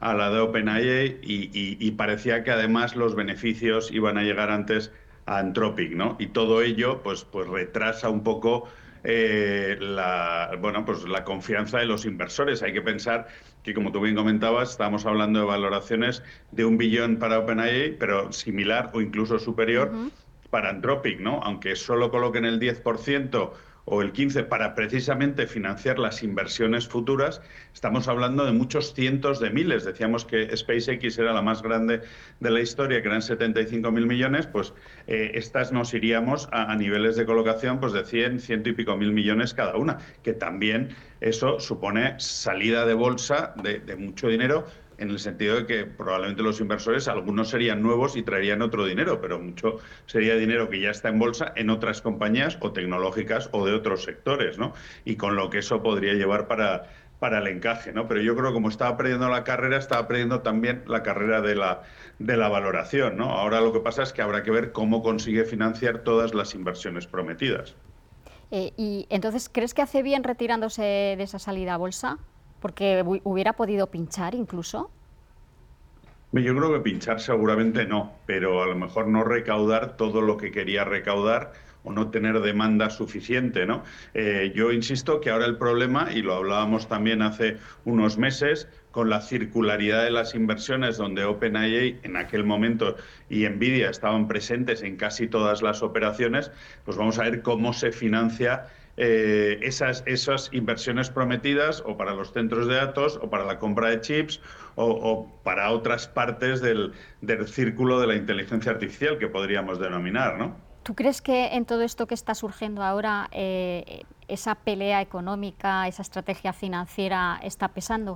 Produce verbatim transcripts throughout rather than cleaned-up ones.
a la de OpenAI y, y, y parecía que además los beneficios iban a llegar antes a Anthropic, ¿no? Y todo ello, pues, pues retrasa un poco eh, la, bueno, pues la confianza de los inversores. Hay que pensar que, como tú bien comentabas, estamos hablando de valoraciones de un billón para OpenAI, pero similar o incluso superior Ujú. para Anthropic, ¿no? Aunque solo coloquen el diez por ciento o el quince por ciento para precisamente financiar las inversiones futuras, estamos hablando de muchos cientos de miles. Decíamos que SpaceX era la más grande de la historia, que eran setenta y cinco mil millones, pues eh, estas nos iríamos a, a, niveles de colocación pues de cien, ciento y pico mil millones cada una, que también eso supone salida de bolsa de, de mucho dinero, en el sentido de que probablemente los inversores, algunos serían nuevos y traerían otro dinero, pero mucho sería dinero que ya está en bolsa en otras compañías o tecnológicas o de otros sectores, ¿no? Y con lo que eso podría llevar para, para el encaje, ¿no? Pero yo creo que como estaba perdiendo la carrera, estaba perdiendo también la carrera de la, de la valoración, ¿no? Ahora lo que pasa es que habrá que ver cómo consigue financiar todas las inversiones prometidas. Eh, y entonces, ¿crees que hace bien retirándose de esa salida a bolsa? Porque hubiera podido pinchar incluso. Yo creo que pinchar seguramente no, pero a lo mejor no recaudar todo lo que quería recaudar o no tener demanda suficiente, ¿no? Eh, yo insisto que ahora el problema, y lo hablábamos también hace unos meses, con la circularidad de las inversiones, donde OpenAI en aquel momento y Nvidia estaban presentes en casi todas las operaciones, pues vamos a ver cómo se financia eh, esas, esas inversiones prometidas o para los centros de datos o para la compra de chips o, o para otras partes del, del círculo de la inteligencia artificial que podríamos denominar, ¿no? ¿Tú crees que en todo esto que está surgiendo ahora, eh, esa pelea económica, esa estrategia financiera está pesando?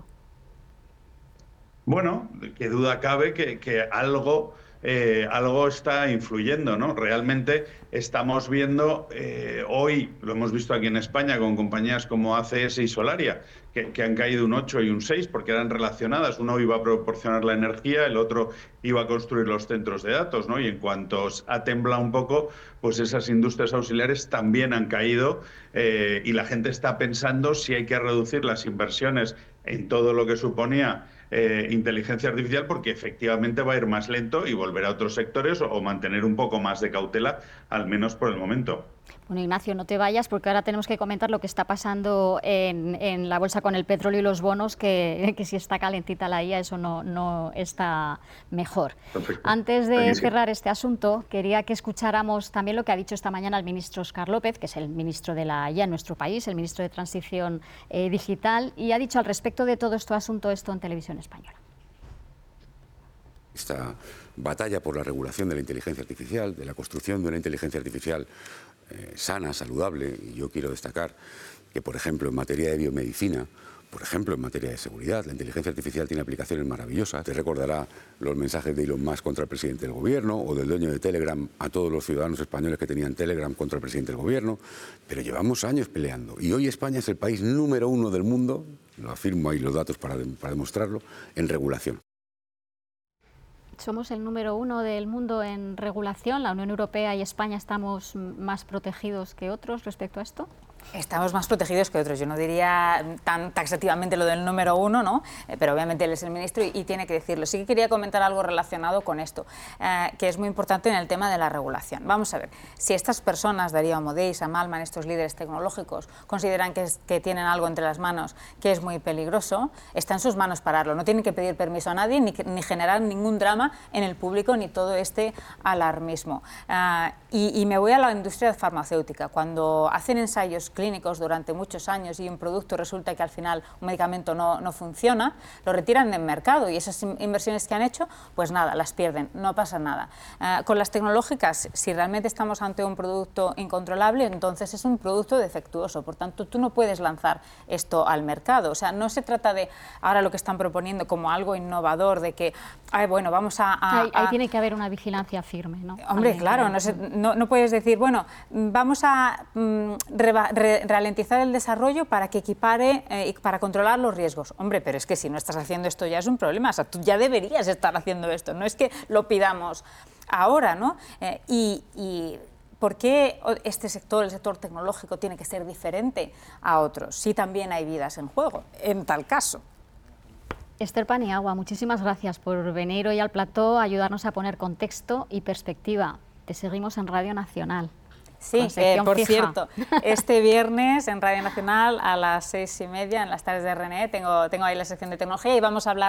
Bueno, qué duda cabe que, que algo, eh, algo está influyendo, ¿no? Realmente estamos viendo, eh, hoy lo hemos visto aquí en España con compañías como A C S y Solaria, que, que han caído un ocho y un seis porque eran relacionadas. Uno iba a proporcionar la energía, el otro iba a construir los centros de datos, ¿no? Y en cuanto ha temblado un poco, pues esas industrias auxiliares también han caído eh, y la gente está pensando si hay que reducir las inversiones en todo lo que suponía eh, inteligencia artificial, porque efectivamente va a ir más lento y volver a otros sectores o, o mantener un poco más de cautela, al menos por el momento. Bueno, Ignacio, no te vayas porque ahora tenemos que comentar lo que está pasando en, en la bolsa con el petróleo y los bonos, que, que si está calentita la I A, eso no, no está mejor. Perfecto. Antes de Aquí sí. cerrar este asunto, quería que escucháramos también lo que ha dicho esta mañana el ministro Óscar López, que es el ministro de la I A en nuestro país, el ministro de Transición eh, Digital, y ha dicho al respecto de todo este asunto esto en Televisión Española. Esta batalla por la regulación de la inteligencia artificial, de la construcción de una inteligencia artificial eh, sana, saludable, y yo quiero destacar que, por ejemplo, en materia de biomedicina, por ejemplo, en materia de seguridad, la inteligencia artificial tiene aplicaciones maravillosas. Te recordará los mensajes de Elon Musk contra el presidente del gobierno o del dueño de Telegram a todos los ciudadanos españoles que tenían Telegram contra el presidente del gobierno, pero llevamos años peleando y hoy España es el país número uno del mundo, lo afirmo ahí los datos para, para demostrarlo, en regulación. Somos el número uno del mundo en regulación. ¿La Unión Europea y España estamos más protegidos que otros respecto a esto? Estamos más protegidos que otros. Yo no diría tan taxativamente lo del número uno, ¿no? Eh, pero obviamente él es el ministro y, y tiene que decirlo. Sí que quería comentar algo relacionado con esto, eh, que es muy importante en el tema de la regulación. Vamos a ver, si estas personas, Darío Amodei, Sam Altman, estos líderes tecnológicos, consideran que, es, que tienen algo entre las manos que es muy peligroso, está en sus manos pararlo. No tienen que pedir permiso a nadie ni, ni generar ningún drama en el público ni todo este alarmismo. Eh, y, y me voy a la industria farmacéutica. Cuando hacen ensayos clínicos durante muchos años y un producto resulta que al final un medicamento no, no funciona, lo retiran del mercado y esas inversiones que han hecho, pues nada, las pierden, no pasa nada. Eh, con las tecnológicas, si realmente estamos ante un producto incontrolable, entonces es un producto defectuoso, por tanto tú no puedes lanzar esto al mercado. O sea, no se trata de ahora lo que están proponiendo como algo innovador, de que, ay, bueno, vamos a... a, ahí, ahí a... tiene que haber una vigilancia firme, ¿no? Hombre, También, claro, no, se, no, no puedes decir, bueno, vamos a mm, re, re, ralentizar el desarrollo para que equipare eh, y para controlar los riesgos. Hombre, pero es que si no estás haciendo esto ya es un problema, o sea, tú ya deberías estar haciendo esto, no es que lo pidamos ahora, ¿no? Eh, y, y ¿por qué este sector, el sector tecnológico, tiene que ser diferente a otros? Sí, también hay vidas en juego, en tal caso. Esther Paniagua, muchísimas gracias por venir hoy al plató a ayudarnos a poner contexto y perspectiva. Te seguimos en Radio Nacional. Sí, eh, por fija. cierto, este viernes en Radio Nacional a las seis y media, en las tardes de René, tengo, tengo ahí la sección de tecnología y vamos a hablar